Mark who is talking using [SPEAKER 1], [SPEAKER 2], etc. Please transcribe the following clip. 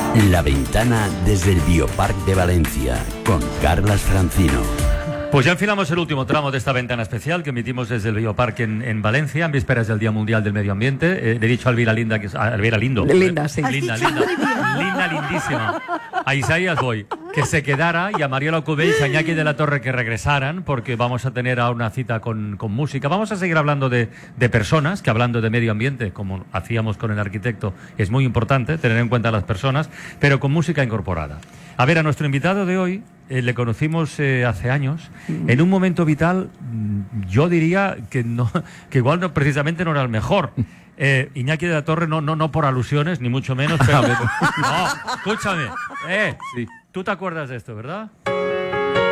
[SPEAKER 1] La ventana desde el Bioparque de Valencia, con Carlas Francino.
[SPEAKER 2] Pues ya enfilamos el último tramo de esta ventana especial que emitimos desde el Bioparque en Valencia, en vísperas del Día Mundial del Medio Ambiente. Le he dicho a Elvira Linda, que es Elvira Lindo.
[SPEAKER 3] Linda, sí.
[SPEAKER 2] Linda, lindísima. A Isaías Boy, que se quedara, y a Mariola Cubell y a Iñaki de la Torre que regresaran, porque vamos a tener ahora una cita con música. Vamos a seguir hablando de personas, que hablando de medio ambiente, como hacíamos con el arquitecto, es muy importante tener en cuenta a las personas, pero con música incorporada. A ver, a nuestro invitado de hoy le conocimos hace años, en un momento vital, yo diría que igual no, precisamente no era el mejor. Iñaki de la Torre, no por alusiones, ni mucho menos, pero... No, escúchame. Sí. Tú te acuerdas de esto, ¿verdad?